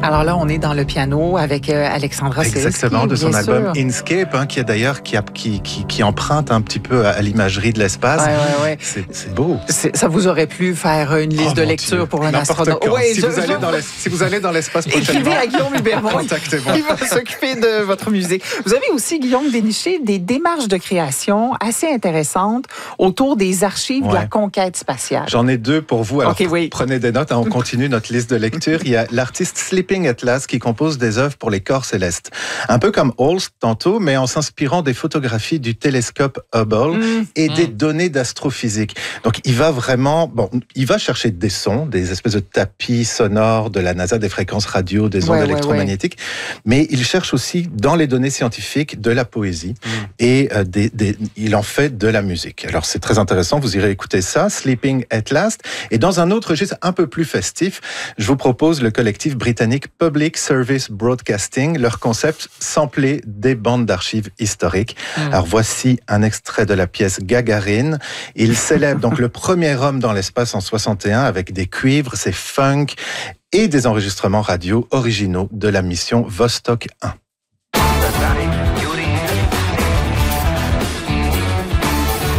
Alors là, on est dans le piano avec Alexandra Siritsky. Exactement, de son album Inscape, qui est d'ailleurs qui emprunte un petit peu à l'imagerie de l'espace. Ouais. C'est beau. Ça vous aurait plu faire une liste de lecture pour un astronaute? Oui, si vous allez dans l'espace prochainement, écrivez à Guillaume Hubert. Contactez-moi. Il va s'occuper de votre musée. Vous avez aussi, Guillaume, déniché des démarches de création assez intéressantes autour des archives de la conquête spatiale. J'en ai deux pour vous. Alors, prenez des notes. On continue notre liste de lecture. Il y a l'artiste Sleeping Atlas qui compose des œuvres pour les corps célestes. Un peu comme Holst tantôt, mais en s'inspirant des photographies du télescope Hubble et des données d'astrophysique. Donc, il va chercher des sons, des espèces de tapis sonores de la NASA, des fréquences radio, des ondes électromagnétiques, mais il cherche aussi dans les données scientifiques de la poésie et il en fait de la musique. Alors, c'est très intéressant. Vous irez écouter ça, Sleeping Atlas. Et dans un autre registre un peu plus festif, je vous propose le collectif britannique Public Service Broadcasting, leur concept sampler des bandes d'archives historiques. Alors voici un extrait de la pièce Gagarine. Il célèbre donc le premier homme dans l'espace en 61 avec des cuivres, c'est funk et des enregistrements radio originaux de la mission Vostok 1.